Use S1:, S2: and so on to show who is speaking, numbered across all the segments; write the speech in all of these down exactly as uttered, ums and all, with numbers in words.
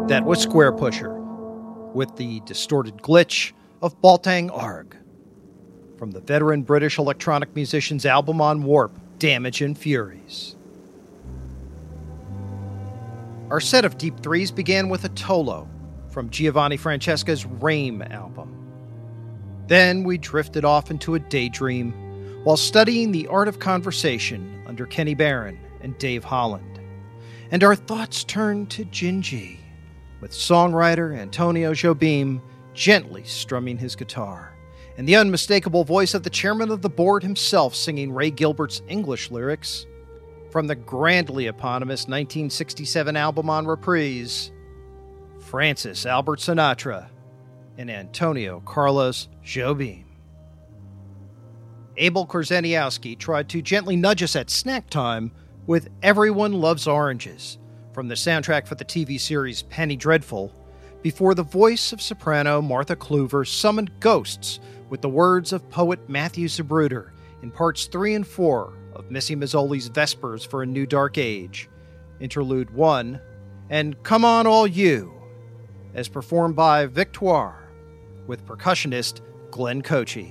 S1: That was Square Pusher, with the distorted glitch of Baltang Arg, from the veteran British electronic musician's album on Warp, Damage and Furies. Our set of Deep Threes began with Atolo, from Giovanni Francesca's Rame album. Then we drifted off into a daydream while studying the art of conversation under Kenny Barron and Dave Holland. And our thoughts turned to Gingy, with songwriter Antonio Jobim gently strumming his guitar, and the unmistakable voice of the chairman of the board himself singing Ray Gilbert's English lyrics from the grandly eponymous nineteen sixty-seven album on Reprise, Francis Albert Sinatra and Antonio Carlos Jobim. Abel Korzeniowski tried to gently nudge us at snack time with Everyone Loves Oranges, from the soundtrack for the T V series Penny Dreadful, before the voice of soprano Martha Kluver summoned ghosts with the words of poet Matthew Zabruder in parts three and four of Missy Mazzoli's Vespers for a New Dark Age, Interlude one, and Come On All You, as performed by Victoire, with percussionist Glenn Kochi.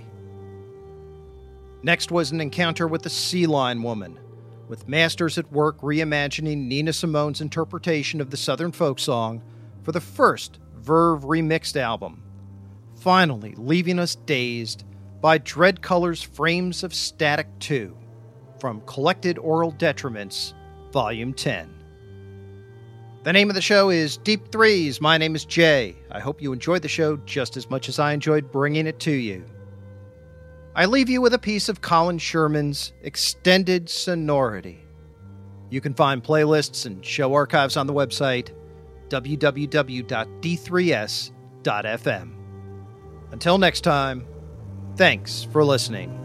S1: Next was an encounter with the Sea Line Woman, with masters at work reimagining Nina Simone's interpretation of the Southern folk song for the first Verve remixed album, finally leaving us dazed by Dread Color's Frames of Static two, from Collected Oral Detriments, Volume ten. The name of the show is Deep Threes. My name is Jay. I hope you enjoyed the show just as much as I enjoyed bringing it to you. I leave you with a piece of Colin Sherman's Extended Sonority. You can find playlists and show archives on the website w w w dot d three s dot f m. Until next time, thanks for listening.